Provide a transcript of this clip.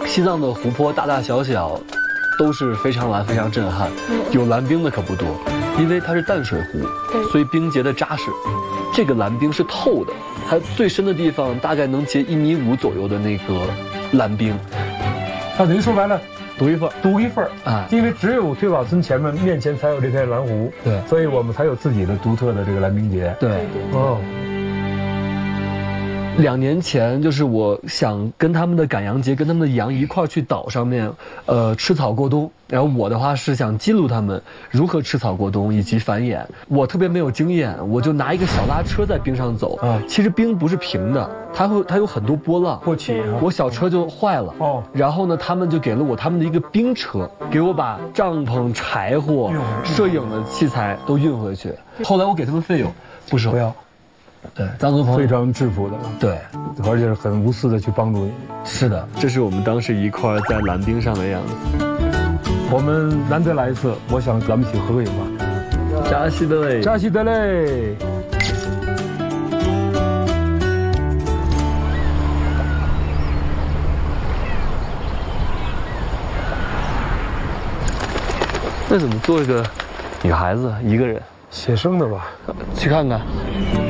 西藏的湖泊大大小小都是非常蓝，非常震撼。有蓝冰的可不多，因为它是淡水湖，所以冰结的扎实。这个蓝冰是透的，它最深的地方大概能结1.5米左右的那个蓝冰。 它等于说白了， 独一份啊，因为只有退保村面前才有这片蓝湖， 对， 所以我们才有自己的独特的这个蓝冰节。 对， 哦。 2年前，就是我想跟他们的赶羊节，跟他们的羊一块去岛上面，吃草过冬。然后我的话是想记录他们如何吃草过冬以及繁衍。我特别没有经验，我就拿一个小拉车在冰上走。其实冰不是平的，它有很多波浪波起。 我小车就坏了。然后呢，他们就给了我他们的一个冰车，给我把帐篷、柴火、摄影的器材都运回去。后来我给他们费用，不收。 不要。 对，藏族朋友非常质朴的， 对， 而且是很无私的去帮助你。 是的，这是我们当时一块在蓝冰上的样子。 我们难得来一次，我想咱们一起合个影吧。 扎西德勒， 扎西德勒。 那怎么做一个女孩子一个人？ 写生的吧， 去看看。